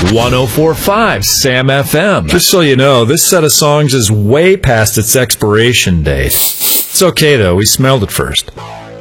104.5 Sam FM. Just so you know, this set of songs is way past its expiration date. It's okay, though. We smelled it first.